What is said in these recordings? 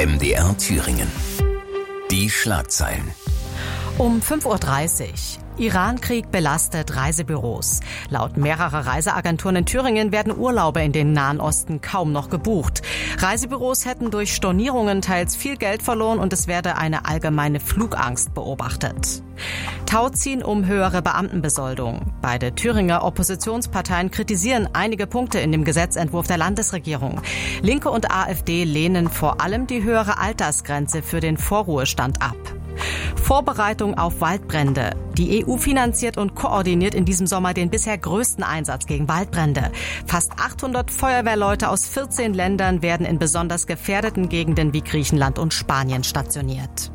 MDR Thüringen. Die Schlagzeilen. Um 5:30 Uhr. Iran-Krieg belastet Reisebüros. Laut mehrerer Reiseagenturen in Thüringen werden Urlaube in den Nahen Osten kaum noch gebucht. Reisebüros hätten durch Stornierungen teils viel Geld verloren und es werde eine allgemeine Flugangst beobachtet. Tauziehen um höhere Beamtenbesoldung. Beide Thüringer Oppositionsparteien kritisieren einige Punkte in dem Gesetzentwurf der Landesregierung. Linke und AfD lehnen vor allem die höhere Altersgrenze für den Vorruhestand ab. Vorbereitung auf Waldbrände. Die EU finanziert und koordiniert in diesem Sommer den bisher größten Einsatz gegen Waldbrände. Fast 800 Feuerwehrleute aus 14 Ländern werden in besonders gefährdeten Gegenden wie Griechenland und Spanien stationiert.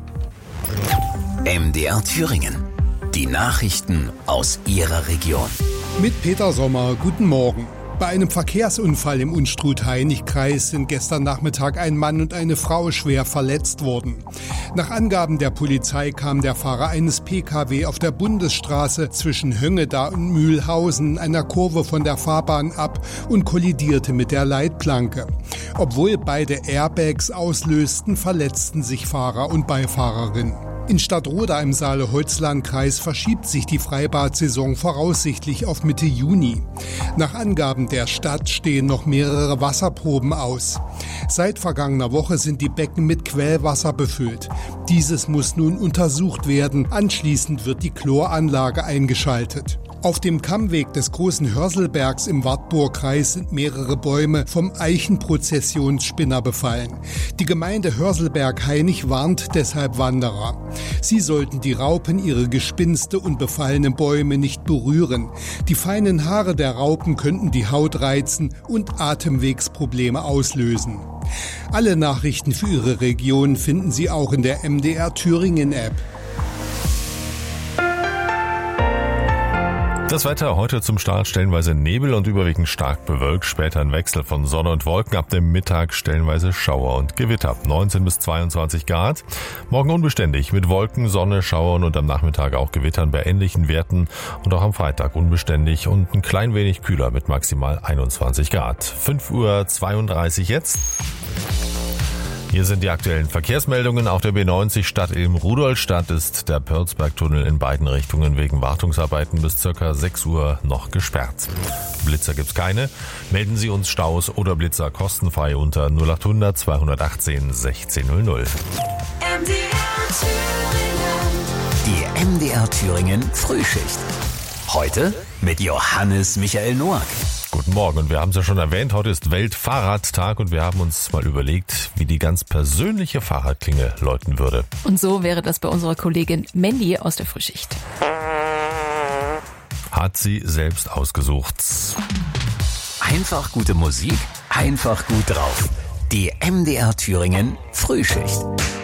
MDR Thüringen. Die Nachrichten aus Ihrer Region. Mit Peter Sommer, guten Morgen. Bei einem Verkehrsunfall im Unstrut-Hainich-Kreis sind gestern Nachmittag ein Mann und eine Frau schwer verletzt worden. Nach Angaben der Polizei kam der Fahrer eines Pkw auf der Bundesstraße zwischen Höngeda und Mühlhausen einer Kurve von der Fahrbahn ab und kollidierte mit der Leitplanke. Obwohl beide Airbags auslösten, verletzten sich Fahrer und Beifahrerin. In Stadtroda im Saale-Holzland-Kreis verschiebt sich die Freibad-Saison voraussichtlich auf Mitte Juni. Nach Angaben der Stadt stehen noch mehrere Wasserproben aus. Seit vergangener Woche sind die Becken mit Quellwasser befüllt. Dieses muss nun untersucht werden. Anschließend wird die Chloranlage eingeschaltet. Auf dem Kammweg des großen Hörselbergs im Wartburgkreis sind mehrere Bäume vom Eichenprozessionsspinner befallen. Die Gemeinde Hörselberg-Hainich warnt deshalb Wanderer. Sie sollten die Raupen, ihre Gespinste und befallenen Bäume nicht berühren. Die feinen Haare der Raupen könnten die Haut reizen und Atemwegsprobleme auslösen. Alle Nachrichten für Ihre Region finden Sie auch in der MDR Thüringen App. Das Wetter heute zum Start stellenweise Nebel und überwiegend stark bewölkt, später ein Wechsel von Sonne und Wolken, ab dem Mittag stellenweise Schauer und Gewitter, 19 bis 22 Grad. Morgen unbeständig mit Wolken, Sonne, Schauern und am Nachmittag auch Gewittern bei ähnlichen Werten und auch am Freitag unbeständig und ein klein wenig kühler mit maximal 21 Grad. 5:32 Uhr jetzt. Hier sind die aktuellen Verkehrsmeldungen. Auf der B90 Stadt-Ilm-Rudolstadt ist der Pölzberg-Tunnel in beiden Richtungen wegen Wartungsarbeiten bis ca. 6 Uhr noch gesperrt. Blitzer gibt's keine. Melden Sie uns Staus oder Blitzer kostenfrei unter 0800 218 1600. Die MDR Thüringen Frühschicht. Heute mit Johannes Michael Noack. Guten Morgen, und wir haben es ja schon erwähnt, heute ist Weltfahrradtag und wir haben uns mal überlegt, wie die ganz persönliche Fahrradklinge läuten würde. Und so wäre das bei unserer Kollegin Mandy aus der Frühschicht. Hat sie selbst ausgesucht. Einfach gute Musik, einfach gut drauf. Die MDR Thüringen Frühschicht.